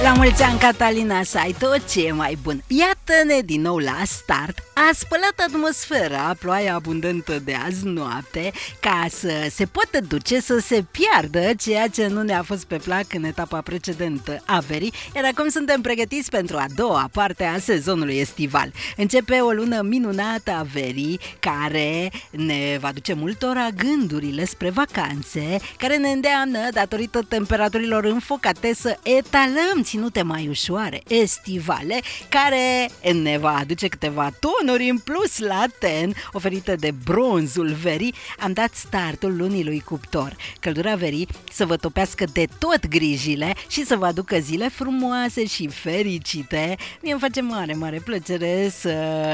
La mulți ani, Catalina, să ai tot ce e mai bun. Iată-ne din nou la start. A spălat atmosfera, ploaia abundentă de azi noapte, ca să se poată duce să se piardă ceea ce nu ne-a fost pe plac în etapa precedentă a verii, iar acum suntem pregătiți pentru a doua parte a sezonului estival. Începe o lună minunată a verii, care ne va duce multora gândurile spre vacanțe, care ne îndeamnă, datorită temperaturilor înfocate, să etalăm ținute mai ușoare, estivale, care ne va aduce câteva tonuri în plus la ten, oferite de bronzul verii. Am dat startul lunii lui Cuptor. Căldura verii să vă topească de tot grijile și să vă aducă zile frumoase și fericite. Mie îmi face mare plăcere să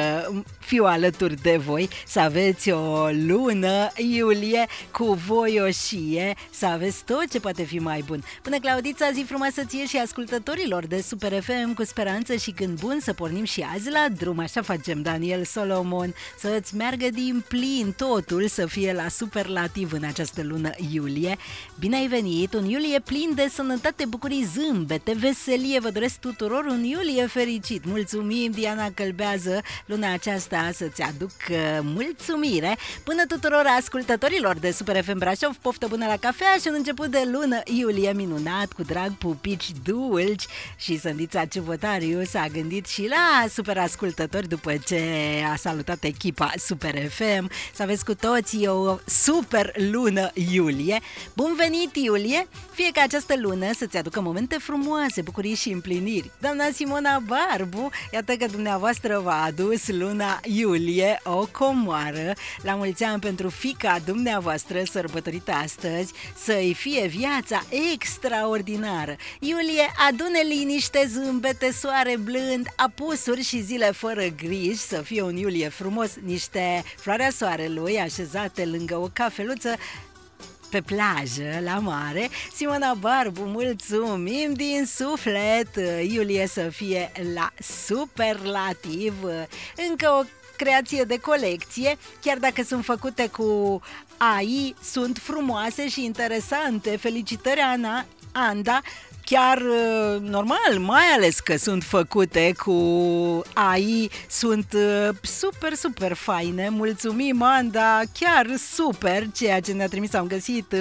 fiu alături de voi, să aveți o lună iulie cu voioșie, să aveți tot ce poate fi mai bun. Până Claudița, zi frumoasă ție și ascultătorilor de Super FM, cu speranță și gând bun să pornim și azi la drum. Așa facem, Daniel Solomon, să-ți meargă din plin totul, să fie la superlativ în această lună iulie. Bine ai venit, un iulie plin de sănătate, bucurii, zâmbete, veselie. Vă doresc tuturor un iulie fericit. Mulțumim, Diana Călbează, luna aceasta să-ți aduc mulțumire. Până tuturor ascultătorilor de Super FM Brașov, poftă bună la cafea și un început de lună iulie minunat, cu drag, pupici dulci. Și Sândița Ciuvotariu s-a gândit și la super ascultători după ce a salutat echipa Super FM. Să aveți cu toții o super lună iulie. Bun venit, iulie! Fie ca această lună să-ți aducă momente frumoase, bucurii și împliniri. Doamna Simona Barbu, iată că dumneavoastră v-a adus luna iulie o comoară. La mulți ani pentru fiica dumneavoastră sărbătorită astăzi, să-i fie viața extraordinară. Iulie, adune liniște, zâmbete, soare blând, apusuri și zile fără griji, să fie un iulie frumos, niște floarea soarelui așezate lângă o cafeluță pe plajă, la mare. Simona Barbu, mulțumim din suflet. Iulie să fie la superlativ. Încă o creație de colecție, chiar dacă sunt făcute cu AI, sunt frumoase și interesante. Felicitări, Anda, chiar normal, mai ales că sunt făcute cu AI, sunt super faine. Mulțumim, Anda, chiar super ceea ce ne-a trimis. Am găsit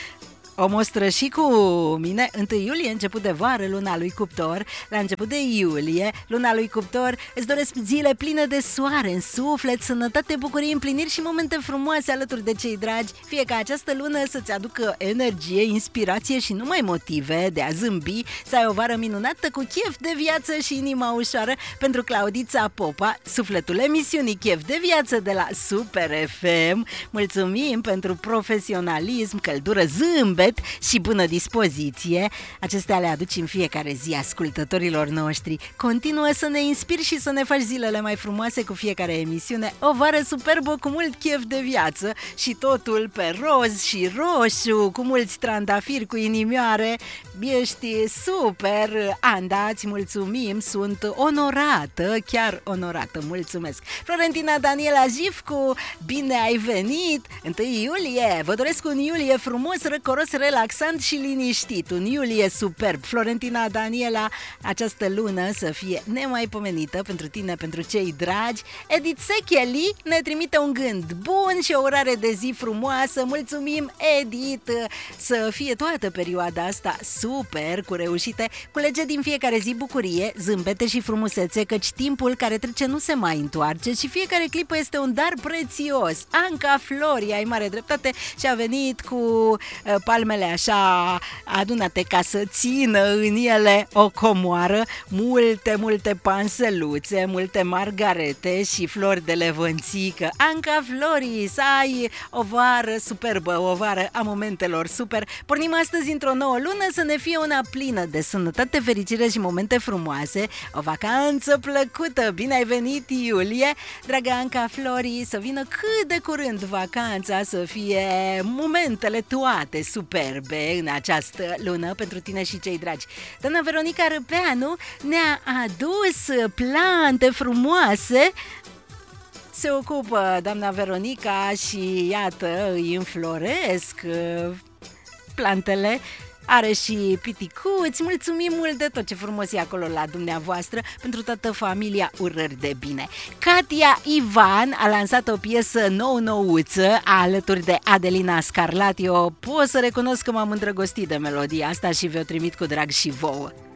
o mostră și cu mine. 1 iulie, început de vară, luna lui Cuptor. La început de iulie, luna lui Cuptor, îți doresc zile pline de soare în suflet, sănătate, bucurie, împliniri și momente frumoase alături de cei dragi. Fie ca această lună să-ți aducă energie, inspirație și numai motive de a zâmbi, să ai o vară minunată cu chef de viață și inima ușoară. Pentru Claudița Popa, sufletul emisiunii Chef de Viață de la Super FM. Mulțumim pentru profesionalism, căldură, zâmbet și bună dispoziție. Acestea le aduci în fiecare zi ascultătorilor noștri. Continuă să ne inspiri și să ne faci zilele mai frumoase cu fiecare emisiune. O vară superbă cu mult chef de viață și totul pe roz și roșu, cu mulți trandafiri, cu inimioare. Ești super, Anda, îți mulțumim, sunt onorată, chiar onorată, mulțumesc. Florentina Daniela Jivcu, bine ai venit! 1 iulie, vă doresc un iulie frumos, răcoros, relaxant și liniștit, un iulie superb. Florentina Daniela, această lună să fie nemaipomenită pentru tine, pentru cei dragi. Edith Secheli ne trimite un gând bun și o urare de zi frumoasă. Mulțumim, Edith, să fie toată perioada asta super, cu reușite. Culege din fiecare zi bucurie, zâmbete și frumusețe, căci timpul care trece nu se mai întoarce și fiecare clipă este un dar prețios. Anca Flori, ai mare dreptate, și a venit cu palmele așa adunate ca să țină în ele o comoară, multe panseluțe, multe margarete și flori de levănțică. Anca Flori, să ai o vară superbă, o vară a momentelor super. Pornim astăzi într-o nouă lună, să ne fie una plină de sănătate, fericire și momente frumoase, o vacanță plăcută. Bine ai venit, Iulie! Dragă Anca Flori, să vină cât de curând vacanța, să fie momentele toate superbe în această lună pentru tine și cei dragi. Doamna Veronica Răpeanu ne-a adus plante frumoase. Se ocupă doamna Veronica și iată, îi înfloresc plantele are și piticuți. Mulțumim mult de tot ce frumos e acolo la dumneavoastră, pentru toată familia, urări de bine. Katia Ivan a lansat o piesă nou-nouță alături de Adelina Scarlatti. Eu pot să recunosc că m-am îndrăgostit de melodia asta și vi-o trimit cu drag și vouă.